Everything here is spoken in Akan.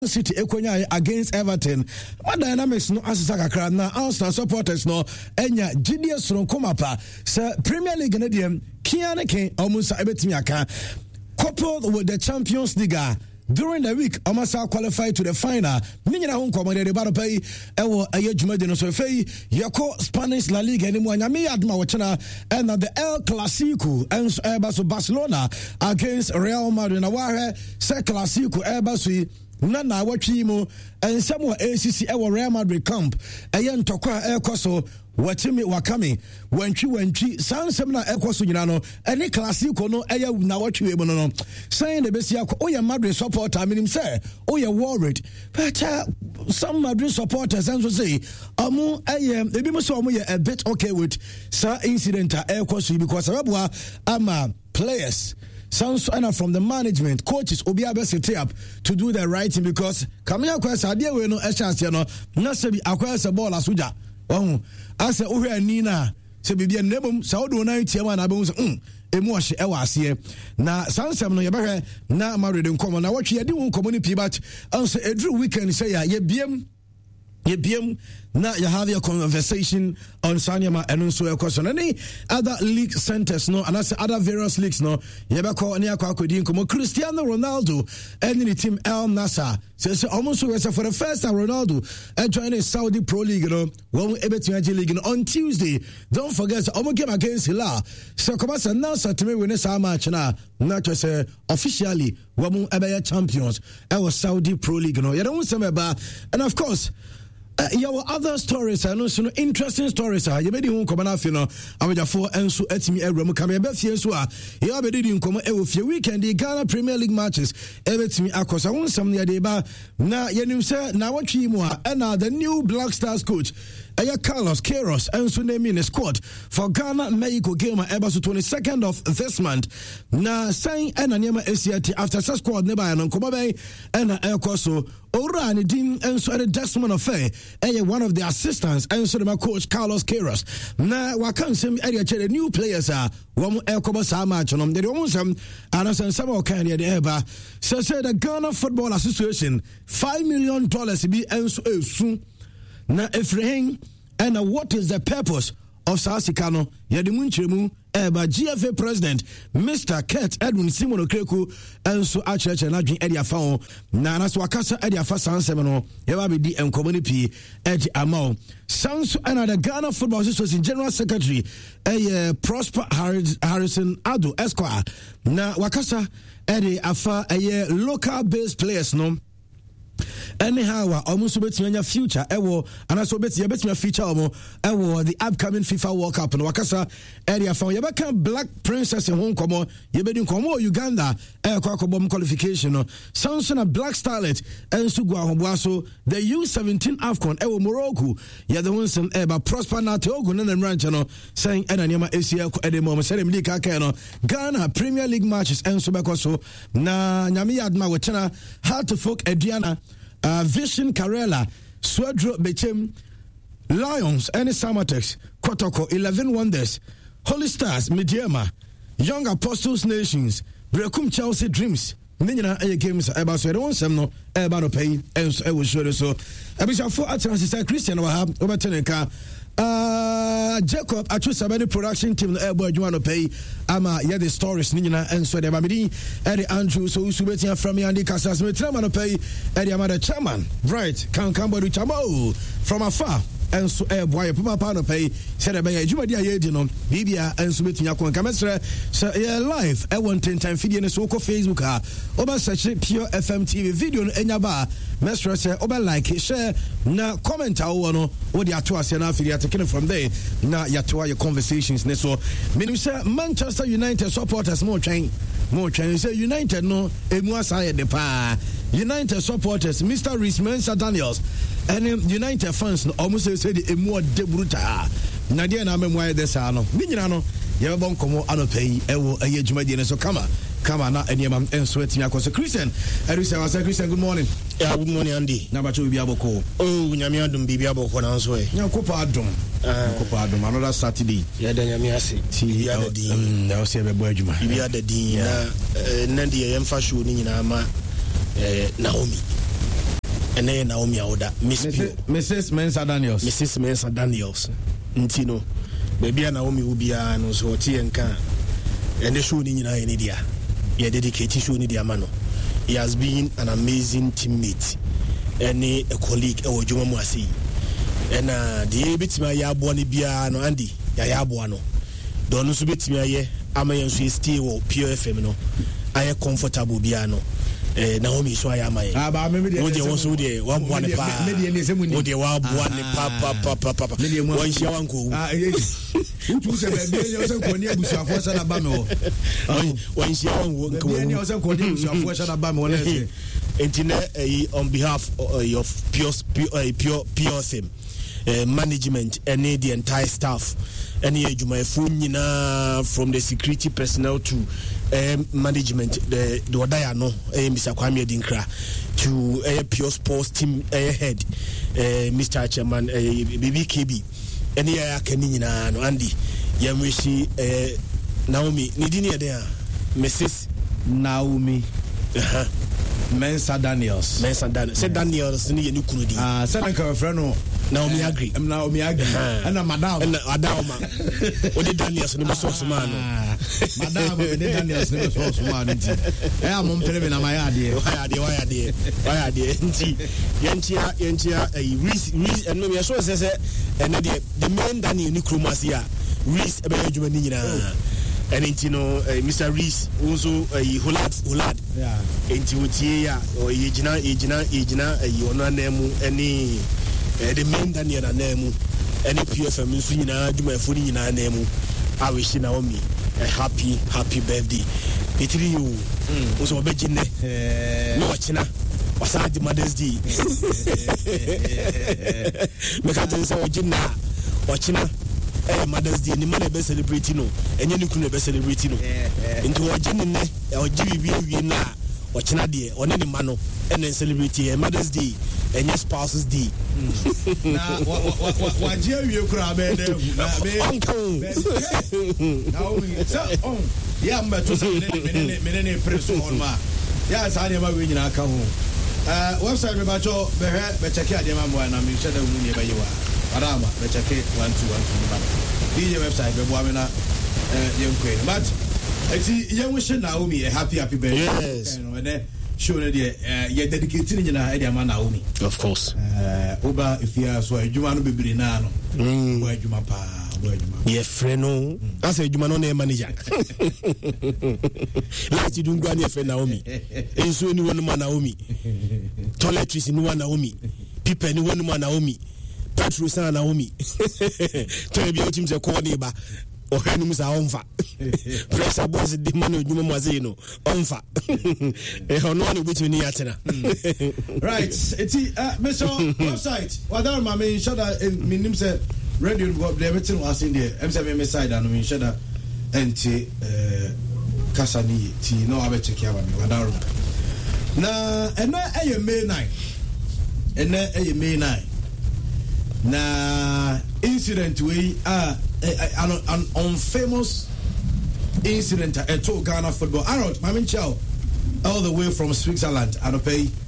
City Ekonya against Everton. What dynamics no asisa kakra na Arsenal supporters no enya GDS no komapa. Sir Premier League na dem kiane ken almost ebetimi aka. Coupled with the Champions League during the week, Amasa qualified to the final. Minyana hon komode de baro pay ewo aye dwumade no so fei yako Spanish La Liga ni mo anyame adma wochena and the El Clasico and so Barcelona against Real Madrid. Na wahwe se Clasico so na watwi mu ensem wa ACC ewo Real Madrid camp eye ntokwa ekoso watimi wakame wantwi sansem na ekoso nyina no ene Clasico no eye na watwi mu no saying the besia ko oye Madrid supporter minim say oye worried but some Madrid supporters and so say amu eye ebi mo so amu ye a bit okay with sa incident ekoso because abua ama players sounds from the management, coaches, Obiabe set up to do the right thing because Kamia Kwesa, dear, we know a chance, Nasabi acquires a ball as Uja. Oh, I said, oh, Nina, Sabi, and Nebum, Saudo 91, I bones, Emosh, Ewas, now, Sansam, no, Yabaha, now married in common. Now, what you do, community, but answer a drew weekend, say, yeah, BM. Now you have your conversation on Sanyama and also a question. Any other league centers, no, and that's other various leagues, no. Yabako and Yako Cristiano Ronaldo and the team El Nassr. So almost for the first time, Ronaldo joined the Saudi Pro League, you know, one Everton League on Tuesday. Don't forget, Omo game against Hilal. So come on, announced to me when it's our match now. Not just officially, one Ebaya champions. I was Saudi Pro League, you know. You don't say about, and of course. Your other stories are no interesting stories. You made him come enough, you know. I would have four and so at me every come here. So you have a reading come every weekend. The Ghana Premier League matches. Everything me across. I want some near the bar. Now, you say, now what you more and now the new Black Stars coach. Carlos Queiroz and so name in a squad for Ghana Mexico game ever so 22nd of this month. Now saying and Anyama ACT after such squad nearby and Komabe and Elcoso Ora and Dean and so the Desmond Affair one of the assistants and so my coach Carlos Queiroz. Now wakan some area the new players are one Elcoba match on the almost and as some kind of ever so say the Ghana Football Association $5 million be and so soon. Na Efrain and what is the purpose of Sasikano Yadimunchemu Eba GFA President Mr. Kurt Edwin Simon Okreku and so Achurch and Adwin Edia Fao Nana Swakasa Edia Fasan Semino Yababi and Community Edi Amao Sans and the Ghana Football Association General Secretary Prosper Harrison Ado Esquire Na Wakasa Edi Afa local based players no anyhow almost bet me future ewo and also bet you feature ewo the upcoming FIFA World Cup no wakasa area for you Black Princess in Hong Kong you be komo Uganda kwakobom qualification no Samson a Black Starlet ensu gwa so the U17 AFCON ewo Morocco ya the ones eba Prosper na Togo na ranch no saying enanyama ACL edemo say dem ka no Ghana Premier League matches ensu bekoso na nyame yadma wechana hard to folk Adriana Vision Karela, Swedro Bechem, Lions, and Samatex, Kotoko, 11 Wonders, Holy Stars, Mediama, Young Apostles Nations, Brekum Chelsea Dreams, Nina games about so I don't some no about pay, and I will show you so. I wish I for at Christian or have over Teneca. Jacob, I choose a production team. Airboy, you want to pay? Yeah, the stories, Nina, and so the Babidi, Eddie Andrew, so who's waiting from me and the Casas, with Traman to pay Eddie Amada Chairman, right? Can't come to Chamo from afar. And so boy papa no pay said a bay juma dia yedino bibia and so metin yakon kamesre so live e won 10 time video so ko Facebook oba search Pure FM TV video no enya ba mesre say oba like share na comment awo no wo dia to ase na afiri taking from there na yato your conversations ne so menim say Manchester United supporters more train say United no emu asaya de pa United supporters Mr. Reece Mensah Daniels and United fans no almost say the emu de bruta na dia na memwa de sa no binyina no ye bon komo anopay ewo ayejuma de ne so kama na eniema enso etimi akoso Christian Erisa was Christian good morning. Yeah, good morning Andy. Na ba cho bibia boko. Oh nyame adom bibia boko na nso e. Nyakopa adom another Saturday. Yeah da nyame ase. Bibia da din. Na o se be bo adwuma. Bibia da din na na de yemfa show ni nyina ma Naomi ɛnɛ Naomi Awoda Mrs. Mensah Daniels ntino baby Naomi ubia no so tie nka ene show ni nyina ene dia ye dedicate show ni dia ma no. He has been an amazing teammate and a colleague e dwuma mu ase and the betima ya abo ne bia no Andy ya abo no don no so betima ye amayen so stay wo Pure FM no aye comfortable bia no Naomi so aye amayen wo de wo so de wa bo ne pa wo de wa bo ne pa wo nshia wanko utu se be bia yo ko ni abusuafo sa na ba me wo nshia wanko nko wo se ko ni abusuafo sa na ba me wo na on behalf of Pure FM management and the entire staff and from the security personnel to management the Odayano Mr. Kwame Dinkra to Pure Sports team head Mr. Chairman BBKB and here Kenina no Andy Yamishi Naomi Nidini there Mrs. Naomi Mensah Daniels. Said Daniels ni ye nukunu di. Said nka friend no Naomi Agri. And madam. And adama. Odi Daniels ni boss man. Madam odi Daniels ni boss man nti. Am mpele na my ade. Why ade. Nti yentia Reese and no me so say and the main Daniel ni kromasi a Reese e be adwuma ni nyina. And Mr. Reese also Hulad. Yeah. And Tiwotia or Ejina, you know, name any the main Daniel name any PFM Suina, do my food in our name. I wish Naomi a happy birthday. It you was a virgin. No, China. Was I the Mother's Day? Because I Jina or China. Mother's Day, ni man be celebrating no, enye ni kunu be celebrating no. Into ojini ne, ojibi na, ochina de, one ni mano, and then celebrate Mother's Day, enye Spouses Day. Na wajie wi kura be de, na so ya mbeto so menene press on ma. Ya sa ne ma we nyina aka ho. Website me ba cho be check ade ma mo na me sheda mu ne ba yiwa. Arama, let's check it 1 2 1 2. The website, we want na young queen. But it's young wish Naomi a happy birthday. Yes. And then show that you dedicated in your man Naomi. Of course. Oba if you are so you want to be nano. Where you ma pa. Yeah, freno. I say you man on manager. Like you don't go any friend Naomi. And so anyone man Naomi. Toiletries in one Naomi. People anyone man Naomi. Petro sana Naomi. Tell me team say call neighbor or henum sa onfa. Pressure boss the man you mazino onfa. E hono ani which ni atena. Right. Eti Mr. Website. Wadar ma me shada me nim say radio go the meeting was in there. Em say me side and me shada enti kasani ti no abe check ya me wadar. Na ena eye May 9. Ena eye May 9. Na incident we an unfamous incident at Ghana football. Arnold Mamin Chow all the way from Switzerland and pay